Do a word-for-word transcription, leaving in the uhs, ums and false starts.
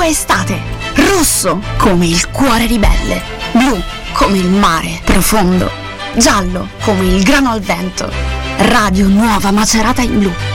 tua estate. Rosso come il cuore ribelle, blu come il mare profondo, giallo come il grano al vento. Radio Nuova Macerata in Blu.